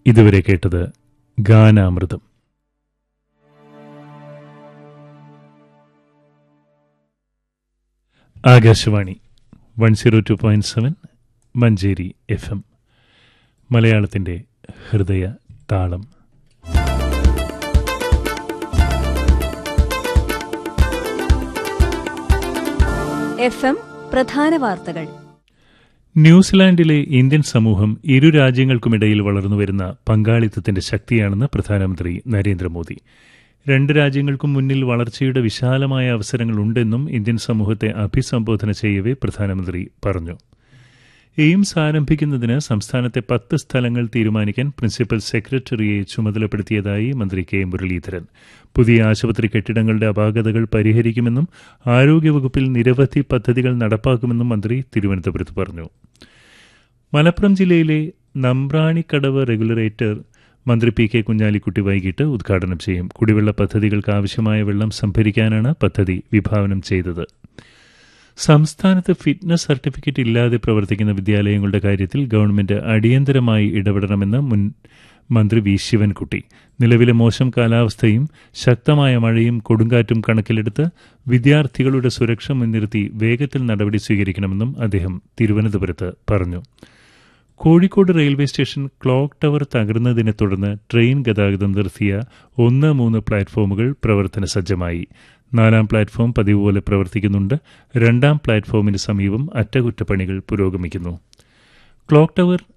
ഇതുവരെ കേട്ടത് ഗാനാമൃതം. ആകാശവാണി 102.7 മഞ്ചേരി FM, മലയാളത്തിൻ്റെ ഹൃദയ താളം. FM പ്രധാന വാർത്തകൾ. ന്യൂസിലാൻഡിലെ ഇന്ത്യൻ സമൂഹം ഇരു രാജ്യങ്ങൾക്കുമിടയിൽ വളർന്നുവരുന്ന പങ്കാളിത്തത്തിന്റെ ശക്തിയാണെന്ന് പ്രധാനമന്ത്രി നരേന്ദ്രമോദി. രണ്ട് രാജ്യങ്ങൾക്കും മുന്നിൽ വളർച്ചയുടെ വിശാലമായ അവസരങ്ങളുണ്ടെന്നും ഇന്ത്യൻ സമൂഹത്തെ അഭിസംബോധന ചെയ്യവേ പ്രധാനമന്ത്രി പറഞ്ഞു. എയിംസ് ആരംഭിക്കുന്നതിന് സംസ്ഥാനത്തെ 10 സ്ഥലങ്ങൾ തീരുമാനിക്കാൻ പ്രിൻസിപ്പൽ സെക്രട്ടറിയെ ചുമതലപ്പെടുത്തിയതായി മന്ത്രി കെ മുരളീധരൻ. പുതിയ ആശുപത്രി കെട്ടിടങ്ങളുടെ അപാകതകൾ പരിഹരിക്കുമെന്നും ആരോഗ്യവകുപ്പിൽ നിരവധി പദ്ധതികൾ നടപ്പാക്കുമെന്നും മന്ത്രി തിരുവനന്തപുരത്ത് പറഞ്ഞു. മലപ്പുറം ജില്ലയിലെ നമ്പ്രാണിക്കടവ് റെഗുലറേറ്റർ മന്ത്രി പി കെ കുഞ്ഞാലിക്കുട്ടി വൈകിട്ട് ഉദ്ഘാടനം ചെയ്യും. കുടിവെള്ള പദ്ധതികൾക്ക് ആവശ്യമായ വെള്ളം സംഭരിക്കാനാണ് പദ്ധതി വിഭാവനം ചെയ്തത്. സംസ്ഥാനത്ത് ഫിറ്റ്നസ് സർട്ടിഫിക്കറ്റ് ഇല്ലാതെ പ്രവർത്തിക്കുന്ന വിദ്യാലയങ്ങളുടെ കാര്യത്തിൽ ഗവൺമെന്റ് അടിയന്തരമായി ഇടപെടണമെന്ന് മുൻ മന്ത്രി വി ശിവൻകുട്ടി. നിലവിലെ മോശം കാലാവസ്ഥയും ശക്തമായ മഴയും കൊടുങ്കാറ്റും കണക്കിലെടുത്ത് വിദ്യാർത്ഥികളുടെ സുരക്ഷ മുൻനിർത്തി വേഗത്തിൽ നടപടി സ്വീകരിക്കണമെന്നും അദ്ദേഹം തിരുവനന്തപുരത്ത് പറഞ്ഞു. Kozhikode railway station clock tower തകർന്നതിനെ തുടർന്ന് ട്രെയിൻ ഗതാഗതം നിർത്തിയ 1-3 പ്ലാറ്റ്ഫോമുകൾ പ്രവർത്തന സജ്ജമായി. 4ാം പ്ലാറ്റ്ഫോം പതിവ് പോലെ പ്രവർത്തിക്കുന്നുണ്ട്. 2ാം പ്ലാറ്റ്ഫോമിന് സമീപം അറ്റകുറ്റപ്പണികൾ പുരോഗമിക്കുന്നു. Clock tower